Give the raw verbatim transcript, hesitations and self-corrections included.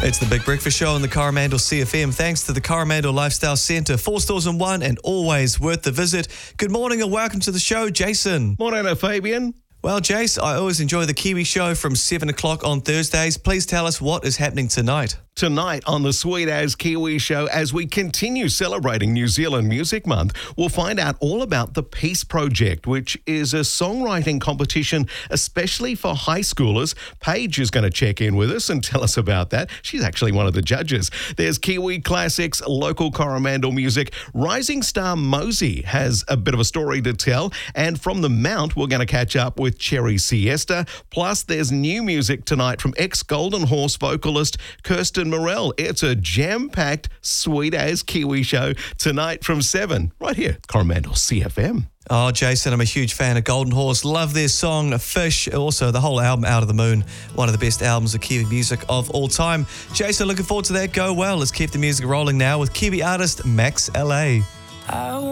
It's the Big Breakfast Show on the Coromandel C F M. Thanks to the Coromandel Lifestyle Centre. Four stores in one and always worth the visit. Good morning and welcome to the show, Jason. Morning, Fabian. Well, Jace, I always enjoy the Kiwi Show from seven o'clock on Thursdays. Please tell us what is happening tonight. Tonight on the Sweet As Kiwi Show, as we continue celebrating New Zealand Music Month, we'll find out all about the Peace Project, which is a songwriting competition, especially for high schoolers. Paige is going to check in with us and tell us about that. She's actually one of the judges. There's Kiwi classics, local Coromandel music. Rising star Mosey has a bit of a story to tell. And from the Mount, we're going to catch up with Cherry Siesta. Plus, there's new music tonight from ex-Golden Horse vocalist Kirsten Morell. It's a jam-packed Sweet As Kiwi Show tonight from seven, right here, Coromandel C F M. Oh, Jason, I'm a huge fan of Golden Horse. Love their song, Fish. Also, the whole album, Out of the Moon. One of the best albums of Kiwi music of all time. Jason, looking forward to that. Go well. Let's keep the music rolling now with Kiwi artist Max L A. I